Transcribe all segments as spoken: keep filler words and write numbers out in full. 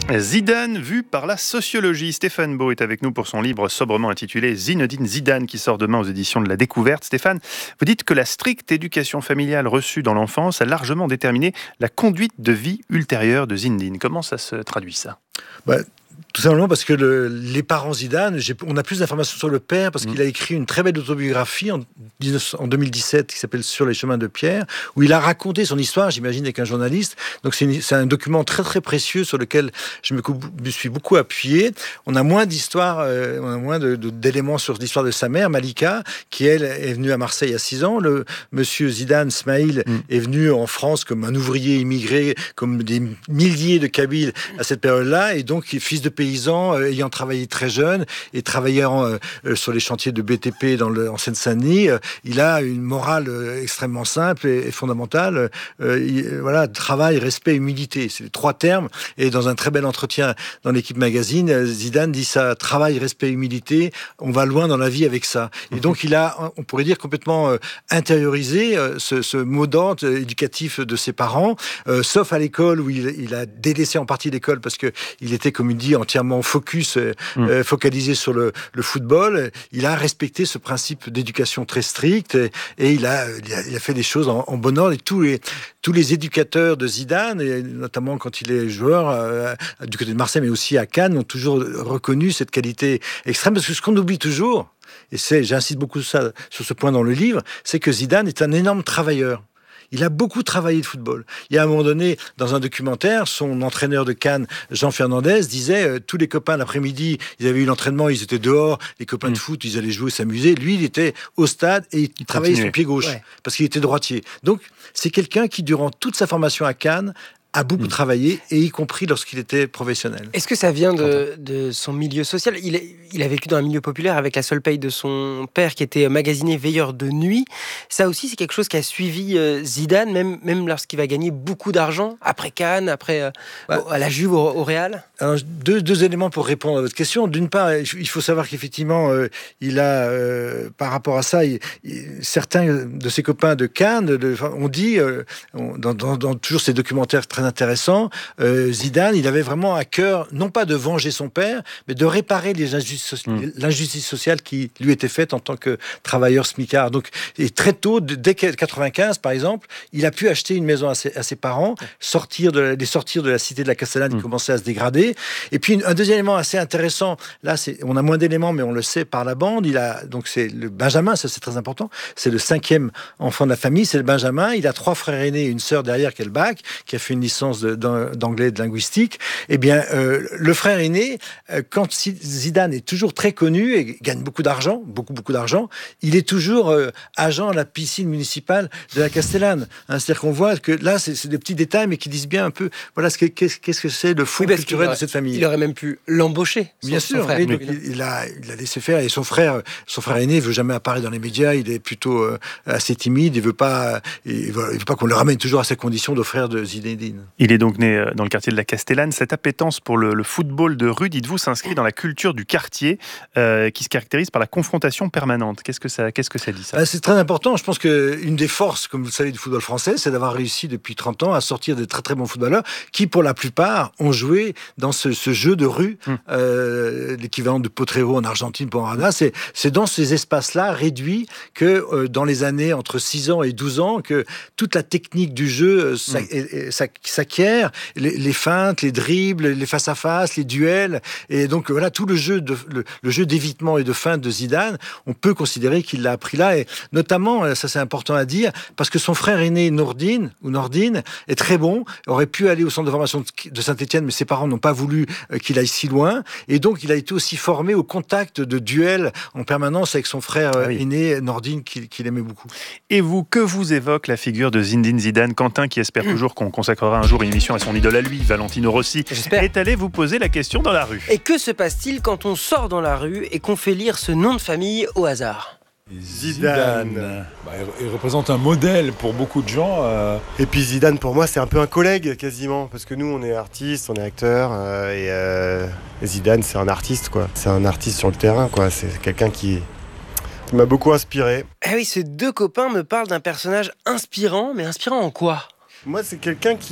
Zidane vu par la sociologie. Stéphane Beau est avec nous pour son livre sobrement intitulé Zinedine Zidane qui sort demain aux éditions de La Découverte. Stéphane, vous dites que la stricte éducation familiale reçue dans l'enfance a largement déterminé la conduite de vie ultérieure de Zinedine. Comment ça se traduit ça ? bah, Tout simplement parce que le, les parents Zidane, j'ai, on a plus d'informations sur le père parce mmh. qu'il a écrit une très belle autobiographie en, en deux mille dix-sept qui s'appelle Sur les chemins de Pierre, où il a raconté son histoire, j'imagine, avec un journaliste. Donc c'est, une, c'est un document très très précieux sur lequel je me, me suis beaucoup appuyé. On a moins d'histoires, euh, on a moins de, de, d'éléments sur l'histoire de sa mère, Malika, qui elle est venue à Marseille à six ans. Le monsieur Zidane, Smaïl, mmh. est venu en France comme un ouvrier immigré, comme des milliers de Kabyles à cette période-là, et donc fils de paysan, euh, ayant travaillé très jeune et travaillant euh, euh, sur les chantiers de B T P dans le, en Seine-Saint-Denis, euh, il a une morale euh, extrêmement simple et, et fondamentale. Euh, il, voilà, travail, respect, humilité, c'est les trois termes. Et dans un très bel entretien dans l'équipe magazine, euh, Zidane dit ça: travail, respect, humilité. On va loin dans la vie avec ça. Et mmh. donc il a, on pourrait dire, complètement euh, intériorisé euh, ce, ce mot d'ordre euh, éducatif de ses parents, euh, sauf à l'école où il, il a délaissé en partie l'école parce que il était, comme il dit, entièrement focus, euh, mmh. euh, focalisé sur le, le football. Il a respecté ce principe d'éducation très strict et, et il, a, il, a, il a fait des choses en, en bon ordre. Et tous les, tous les éducateurs de Zidane, et notamment quand il est joueur euh, du côté de Marseille, mais aussi à Cannes, ont toujours reconnu cette qualité extrême. Parce que ce qu'on oublie toujours, et c'est, j'insiste beaucoup sur, ça, sur ce point dans le livre, c'est que Zidane est un énorme travailleur. Il a beaucoup travaillé le football. Il y a un moment donné, dans un documentaire, son entraîneur de Cannes, Jean Fernandez, disait euh, tous les copains l'après-midi, ils avaient eu l'entraînement, ils étaient dehors, les copains mmh. de foot, ils allaient jouer, s'amuser. Lui, il était au stade et il, il travaillait sur le pied gauche ouais. parce qu'il était droitier. Donc, c'est quelqu'un qui, durant toute sa formation à Cannes, a beaucoup mmh. travaillé, et y compris lorsqu'il était professionnel. Est-ce que ça vient de, de son milieu social ? il, est, il a vécu dans un milieu populaire avec la seule paye de son père qui était magasinier veilleur de nuit. Ça aussi, c'est quelque chose qui a suivi euh, Zidane, même, même lorsqu'il va gagner beaucoup d'argent, après Cannes, après euh, bah, à la Juve, au, au Real. Alors, deux, deux éléments pour répondre à votre question. D'une part, il faut savoir qu'effectivement, euh, il a, euh, par rapport à ça, il, il, certains de ses copains de Cannes de, on dit, euh, on, dans, dans, dans toujours ces documentaires très intéressant, euh, Zidane, il avait vraiment à cœur, non pas de venger son père, mais de réparer les injustices, mmh. l'injustice sociale qui lui était faite en tant que travailleur smicard. Donc, et très tôt, dès quatre-vingt-quinze, par exemple, il a pu acheter une maison à ses, à ses parents, sortir de la, les sortir de la cité de la Castellane mmh. qui commençait à se dégrader. Et puis, un deuxième élément assez intéressant, là, c'est, on a moins d'éléments, mais on le sait par la bande, il a, donc c'est le Benjamin, ça c'est très important, c'est le cinquième enfant de la famille, c'est le Benjamin, il a trois frères aînés et une sœur derrière qui est le bac, qui a fait une licence de, d'anglais et de linguistique. Eh bien, euh, le frère aîné, euh, quand Zidane est toujours très connu et gagne beaucoup d'argent, beaucoup, beaucoup d'argent, il est toujours euh, agent à la piscine municipale de la Castellane. Hein, c'est-à-dire qu'on voit que là, c'est, c'est des petits détails, mais qui disent bien un peu, voilà, ce que, qu'est-ce, qu'est-ce que c'est le fond oui, culturel aurait, de cette famille. Il aurait même pu l'embaucher. Son, bien sûr, son frère. Oui, donc, il, il, a, il a laissé faire. Et son frère, son frère aîné, ne veut jamais apparaître dans les médias. Il est plutôt euh, assez timide. Il ne veut pas, il veut, il veut pas qu'on le ramène toujours à ses conditions de frère de Zinedine. Il est donc né dans le quartier de la Castellane. Cette appétence pour le, le football de rue, dites-vous, s'inscrit dans la culture du quartier euh, qui se caractérise par la confrontation permanente. Qu'est-ce que ça, qu'est-ce que ça dit, ça ? Ah, c'est très important. Je pense qu'une des forces, comme vous le savez, du football français, c'est d'avoir réussi depuis trente ans à sortir des très très bons footballeurs qui, pour la plupart, ont joué dans ce, ce jeu de rue, mmh. euh, l'équivalent de Potrero en Argentine pour Maradona. C'est, c'est dans ces espaces-là réduits que euh, dans les années entre six ans et douze ans, que toute la technique du jeu euh, ça, mmh. et, et, ça, s'acquiert. Les, les feintes, les dribbles, les face-à-face, les duels. Et donc, voilà, tout le jeu, de, le, le jeu d'évitement et de feinte de Zidane, on peut considérer qu'il l'a appris là. Et notamment, ça c'est important à dire, parce que son frère aîné, Nourdine, ou Nordine, est très bon, aurait pu aller au centre de formation de Saint-Étienne, mais ses parents n'ont pas voulu qu'il aille si loin. Et donc, il a été aussi formé au contact de duels en permanence avec son frère ah oui. aîné, Nordine, qu'il, qu'il aimait beaucoup. Et vous, que vous évoque la figure de Zinedine Zidane ? Quentin, qui espère mmh. toujours qu'on consacrera un jour une émission à son idole à lui, Valentino Rossi, J'espère. est allé vous poser la question dans la rue. Et que se passe-t-il quand on sort dans la rue et qu'on fait lire ce nom de famille au hasard ? Zidane, Zidane. Bah, il représente un modèle pour beaucoup de gens. Euh... Et puis Zidane, pour moi, c'est un peu un collègue quasiment, parce que nous, on est artistes, on est acteurs, euh, et, euh, et Zidane, c'est un artiste, quoi. C'est un artiste sur le terrain, quoi. C'est quelqu'un qui, qui m'a beaucoup inspiré. Eh oui, ces deux copains me parlent d'un personnage inspirant, mais inspirant en quoi ? Moi, c'est quelqu'un qui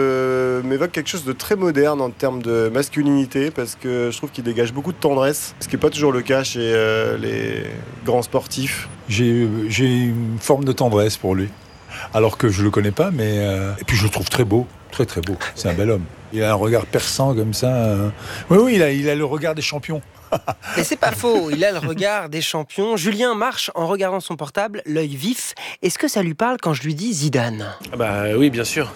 me m'évoque quelque chose de très moderne en termes de masculinité, parce que je trouve qu'il dégage beaucoup de tendresse, ce qui n'est pas toujours le cas chez euh, les grands sportifs. J'ai, j'ai une forme de tendresse pour lui, alors que je le connais pas, mais euh... et puis je le trouve très beau, très très beau. C'est un bel homme. Il a un regard perçant comme ça. Euh... Oui, oui, il a, il a le regard des champions. Mais c'est pas faux, il a le regard des champions. Julien marche en regardant son portable, l'œil vif. Est-ce que ça lui parle quand je lui dis Zidane ? Ah bah oui, bien sûr.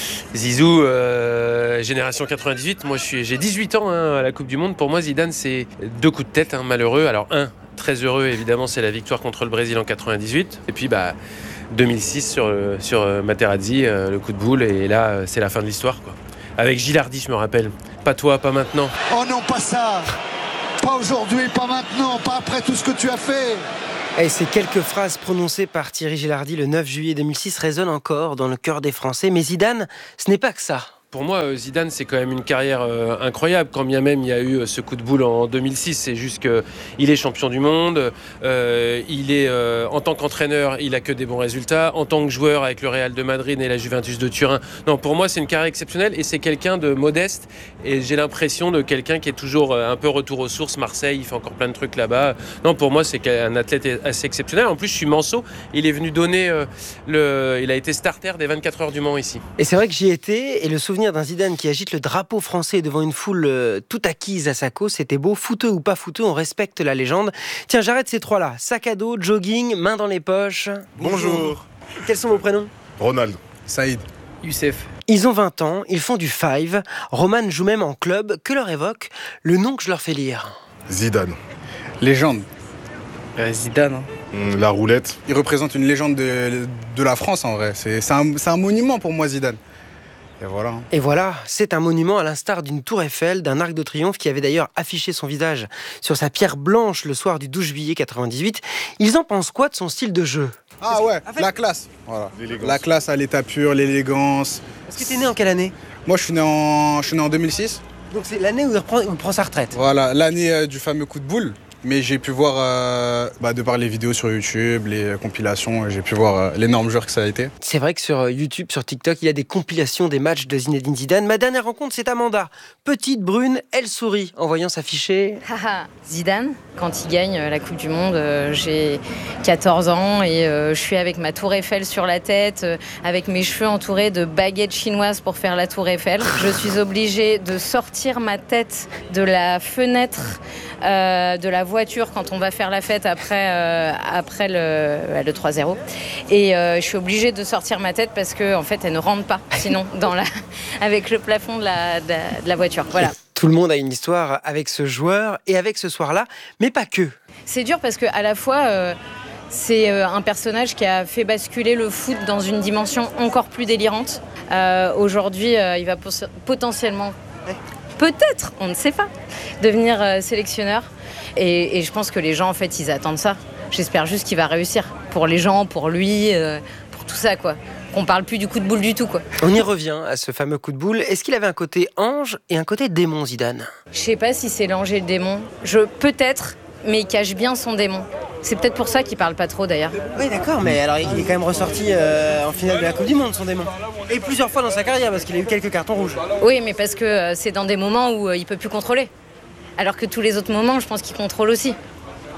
Zizou, euh, génération quatre-vingt-dix-huit. Moi, je suis, j'ai dix-huit ans hein, à la Coupe du Monde. Pour moi, Zidane, c'est deux coups de tête hein, malheureux. Alors un, très heureux évidemment, c'est la victoire contre le Brésil en quatre-vingt-dix-huit. Et puis bah deux mille six sur sur Materazzi, euh, le coup de boule. Et là, c'est la fin de l'histoire, quoi. Avec Gilardi, je me rappelle. Pas toi, pas maintenant. Oh non, pas ça. Pas aujourd'hui, pas maintenant, pas après tout ce que tu as fait. Et ces quelques phrases prononcées par Thierry Gilardi le neuf juillet deux mille six résonnent encore dans le cœur des Français. Mais Zidane, ce n'est pas que ça. Pour moi, Zidane, c'est quand même une carrière euh, incroyable. Quand bien même il y a eu ce coup de boule en deux mille six, c'est juste qu'il est champion du monde. Euh, il est euh, en tant qu'entraîneur, il a que des bons résultats. En tant que joueur avec le Real de Madrid et la Juventus de Turin, non, pour moi, c'est une carrière exceptionnelle et c'est quelqu'un de modeste. Et j'ai l'impression de quelqu'un qui est toujours un peu retour aux sources. Marseille, il fait encore plein de trucs là-bas. Non, pour moi, c'est un athlète assez exceptionnel. En plus, je suis Manceau. Il est venu donner euh, le, il a été starter des vingt-quatre heures du Mans ici. Et c'est vrai que j'y étais et le souvenir d'un Zidane qui agite le drapeau français devant une foule euh, toute acquise à sa cause, c'était beau. Fouteux ou pas fouteux, on respecte la légende. Tiens, j'arrête ces trois-là. Sac à dos, jogging, main dans les poches. Bonjour. Quels sont vos prénoms ? Ronald. Saïd. Youssef. Ils ont vingt ans, ils font du five. Roman joue même en club. Que leur évoque le nom que je leur fais lire ? Zidane. Légende. Euh, Zidane. Hein. Mmh, la roulette. Il représente une légende de, de la France en vrai. C'est, c'est, un, c'est un monument pour moi, Zidane. Et voilà. Et voilà, c'est un monument à l'instar d'une tour Eiffel, d'un arc de triomphe qui avait d'ailleurs affiché son visage sur sa pierre blanche le soir du douze juillet quatre-vingt-dix-huit. Ils en pensent quoi de son style de jeu ? Ah ouais, en fait, la classe. Voilà. La classe à l'état pur, l'élégance. Est-ce que t'es né en quelle année ? Moi, je suis né en, je suis né en deux mille six. Donc c'est l'année où il, reprend, où il prend sa retraite. Voilà, l'année euh, du fameux coup de boule. Mais j'ai pu voir, euh, bah, de par les vidéos sur YouTube, les compilations, j'ai pu voir euh, l'énorme joueur que ça a été. C'est vrai que sur YouTube, sur TikTok, il y a des compilations des matchs de Zinedine Zidane. Ma dernière rencontre, c'est Amanda. Petite, brune, elle sourit en voyant s'afficher. Zidane, quand il gagne la Coupe du Monde, euh, j'ai quatorze ans et euh, je suis avec ma tour Eiffel sur la tête, euh, avec mes cheveux entourés de baguettes chinoises pour faire la tour Eiffel. Je suis obligée de sortir ma tête de la fenêtre euh, de la voiture quand on va faire la fête après, euh, après le, le trois zéro. Et euh, je suis obligée de sortir ma tête parce qu'en en fait, elle ne rentre pas, sinon, dans la, avec le plafond de la, de, de la voiture. Voilà. Tout le monde a une histoire avec ce joueur et avec ce soir-là, mais pas que. C'est dur parce qu'à la fois, euh, c'est euh, un personnage qui a fait basculer le foot dans une dimension encore plus délirante. Euh, aujourd'hui, euh, il va pos- potentiellement, peut-être, on ne sait pas, devenir euh, sélectionneur. Et, et je pense que les gens, en fait, ils attendent ça. J'espère juste qu'il va réussir. Pour les gens, pour lui, euh, pour tout ça, quoi. Qu'on parle plus du coup de boule du tout, quoi. On y revient à ce fameux coup de boule. Est-ce qu'il avait un côté ange et un côté démon, Zidane ? Je sais pas si c'est l'ange et le démon. Je, peut-être, mais il cache bien son démon. C'est peut-être pour ça qu'il parle pas trop, d'ailleurs. Oui, d'accord, mais alors il est quand même ressorti euh, en finale de la Coupe du Monde, son démon. Et plusieurs fois dans sa carrière, parce qu'il a eu quelques cartons rouges. Oui, mais parce que euh, c'est dans des moments où euh, il peut plus contrôler. Alors que tous les autres moments, je pense qu'il contrôle aussi. Non ?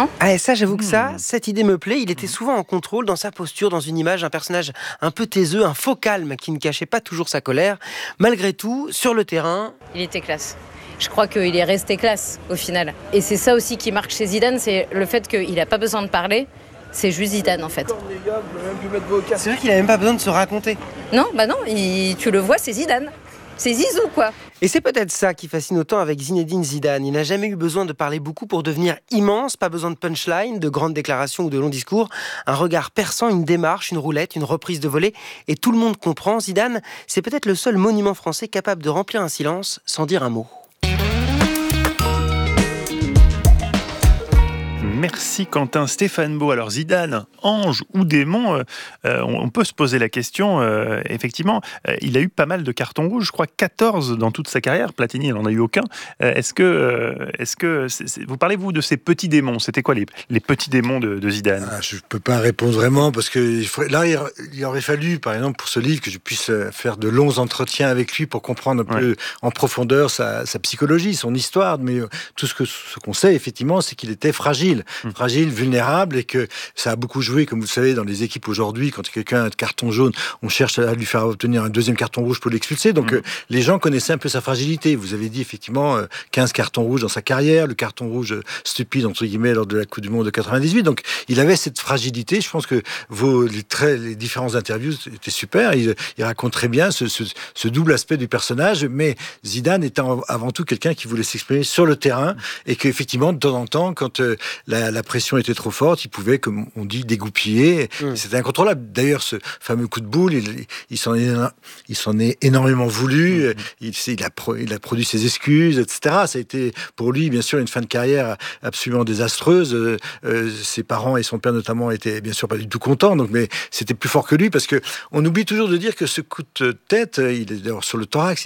Ah, et ça, j'avoue que ça, cette idée me plaît. Il était souvent en contrôle dans sa posture, dans une image, un personnage un peu taiseux, un faux calme qui ne cachait pas toujours sa colère. Malgré tout, sur le terrain... Il était classe. Je crois qu'il est resté classe, au final. Et c'est ça aussi qui marque chez Zidane, c'est le fait qu'il n'a pas besoin de parler. C'est juste Zidane, en fait. C'est vrai qu'il n'a même pas besoin de se raconter. Non, bah non, il, tu le vois, c'est Zidane. C'est Zizou, quoi. Et c'est peut-être ça qui fascine autant avec Zinedine Zidane. Il n'a jamais eu besoin de parler beaucoup pour devenir immense, pas besoin de punchline, de grandes déclarations ou de longs discours. Un regard perçant, une démarche, une roulette, une reprise de volée. Et tout le monde comprend. Zidane, c'est peut-être le seul monument français capable de remplir un silence sans dire un mot. Merci Quentin. Stéphane Beau, alors Zidane, ange ou démon, euh, euh, on peut se poser la question, euh, effectivement, euh, il a eu pas mal de cartons rouges, je crois quatorze dans toute sa carrière, Platini il n'en a eu aucun. Euh, est-ce que, euh, est-ce que c'est, c'est, vous parlez vous de ces petits démons, c'était quoi les, les petits démons de, de Zidane? Ah, je ne peux pas répondre vraiment, parce que il faudrait, là il, il aurait fallu, par exemple pour ce livre, que je puisse faire de longs entretiens avec lui pour comprendre un ouais. peu en profondeur sa, sa psychologie, son histoire, mais tout ce, que, ce qu'on sait effectivement, c'est qu'il était fragile, mmh. fragile, vulnérable, et que ça a beaucoup joué, comme vous le savez, dans les équipes aujourd'hui, quand quelqu'un a un carton jaune, on cherche à lui faire obtenir un deuxième carton rouge pour l'expulser, donc mmh. euh, les gens connaissaient un peu sa fragilité. Vous avez dit effectivement euh, quinze cartons rouges dans sa carrière, le carton rouge euh, stupide entre guillemets lors de la Coupe du Monde de quatre-vingt-dix-huit, donc il avait cette fragilité. Je pense que vos, les, très, les différentes interviews étaient super, il, il raconte très bien ce, ce, ce double aspect du personnage, mais Zidane était avant tout quelqu'un qui voulait s'exprimer sur le terrain, et qu'effectivement de temps en temps, quand euh, la, la pression était trop forte, il pouvait, comme on dit, dégoupiller. Mmh. C'était incontrôlable. D'ailleurs, ce fameux coup de boule, il, il, s'en, est, il s'en est énormément voulu. Mmh. Il, il, a pro, il a produit ses excuses, et cetera. Ça a été pour lui, bien sûr, une fin de carrière absolument désastreuse. Euh, euh, ses parents et son père notamment étaient bien sûr pas du tout contents. Donc, mais c'était plus fort que lui, parce que on oublie toujours de dire que ce coup de tête, il est d'ailleurs sur le thorax.